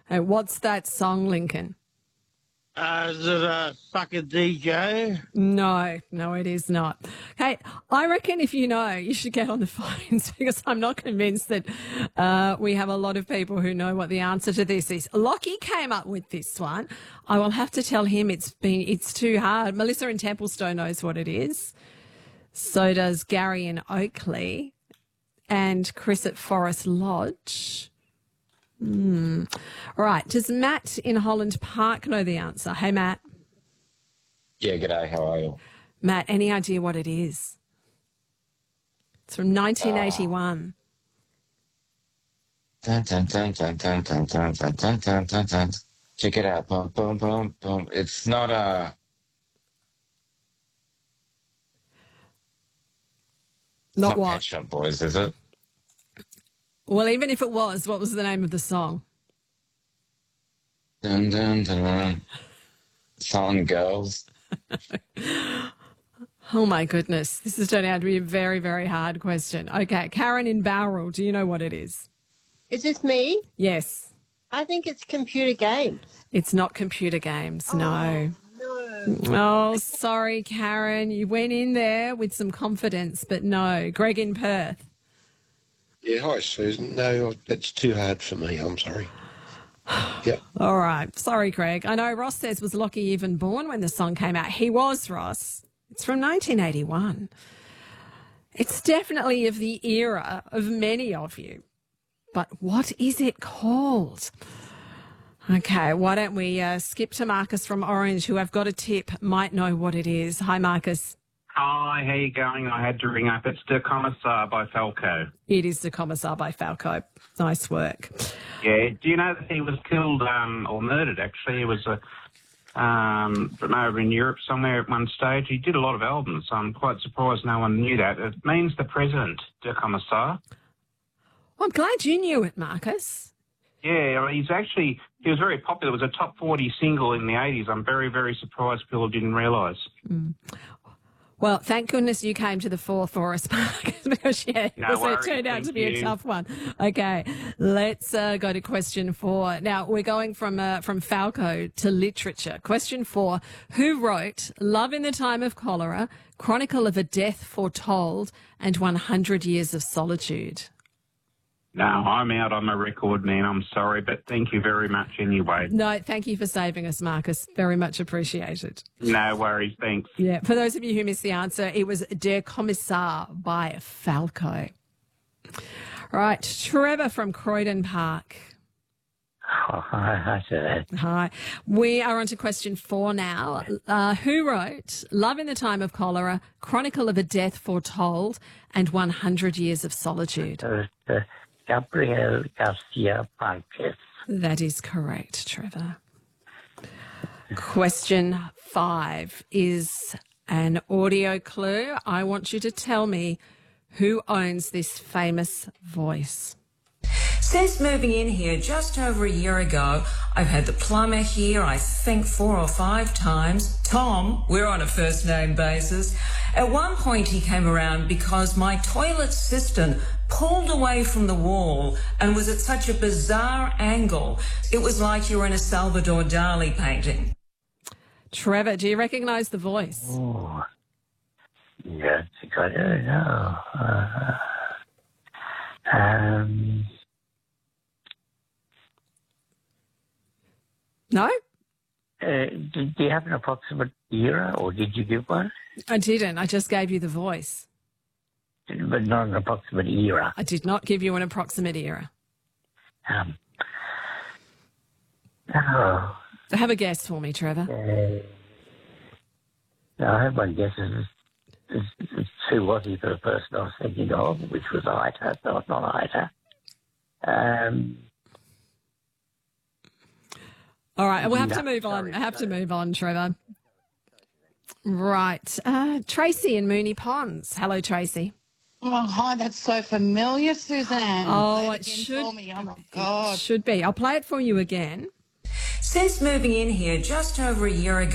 Hey, what's that song, Lincoln? Is it a Sucker DJ? No, it is not. Hey, I reckon if you know, you should get on the phones because I'm not convinced that we have a lot of people who know what the answer to this is. Lockie came up with this one. I will have to tell him it's too hard. Melissa in Templestowe knows what it is. So does Gary in Oakley and Chris at Forest Lodge. Right. Does Matt in Holland Park know the answer? Hey, Matt. Yeah, g'day. How are you? Matt, any idea what it is? It's from 1981. Dun, dun, dun, dun, dun, dun, dun, dun, dun, dun, dun, dun. Check it out. Boom, boom, boom, boom. It's not Not Pet what? Shop Boys, is it? Well, even if it was, what was the name of the song? Dun, dun, dun. Song Girls. Oh, my goodness. This has turned out to be a very, very hard question. Okay, Karen in Bowral, do you know what it is? Is this me? Yes. I think it's computer games. It's not computer games, no. No. Oh, sorry, Karen. You went in there with some confidence, but no. Greg in Perth. Yeah, hi, Susan. No, that's too hard for me. I'm sorry. Yep. All right. Sorry, Greg. I know Ross says, was Lockie even born when the song came out? He was, Ross. It's from 1981. It's definitely of the era of many of you. But what is it called? Okay, why don't we skip to Marcus from Orange, who I've got a tip, might know what it is. Hi, Marcus. Hi, how you going? I had to ring up. It's Der Kommissar by Falco. It is Der Kommissar by Falco. Nice work. Yeah. Do you know that he was killed or murdered, actually? He was from over in Europe somewhere at one stage. He did a lot of albums. I'm quite surprised no one knew that. It means the president, Der Kommissar. Well, I'm glad you knew it, Marcus. Yeah, he was very popular. It was a top 40 single in the 80s. I'm very, very surprised people didn't realise. Well, thank goodness you came to the fore for us, Marcus, because, it turned out to be a tough one. Okay, let's go to question 4. Now, we're going from Falco to literature. Question 4, who wrote Love in the Time of Cholera, Chronicle of a Death Foretold, and 100 Years of Solitude? No, I'm out on my record, man. I'm sorry, but thank you very much anyway. No, thank you for saving us, Marcus. Very much appreciated. No worries, thanks. Yeah, for those of you who missed the answer, it was Der Kommissar by Falco. Right, Trevor from Croydon Park. Oh, hi, sir. Hi. We are on to question 4 now. Who wrote Love in the Time of Cholera, Chronicle of a Death Foretold, and 100 Years of Solitude? Gabriel Garcia Marquez. That is correct, Trevor. Question 5 is an audio clue. I want you to tell me who owns this famous voice. Since moving in here just over a year ago, I've had the plumber here, I think 4 or 5 times. Tom, we're on a first name basis. At one point he came around because my toilet cistern pulled away from the wall and was at such a bizarre angle. It was like you were in a Salvador Dali painting. Trevor, do you recognise the voice? Oh, yeah, I don't know. No? Do you have an approximate era, or did you give one? I didn't. I just gave you the voice. But not an approximate era. I did not give you an approximate era. Oh. Have a guess for me, Trevor. I have one guess. It's who was he for the person I was thinking of, which was Ita, not Ita. All right, we'll have to move on. I have to move on, Trevor. Right. Tracy in Moonee Ponds. Hello, Tracy. Oh, hi, that's so familiar, Suzanne. Oh, it should. Oh, my God. It should be. I'll play it for you again. Since moving in here just over a year ago,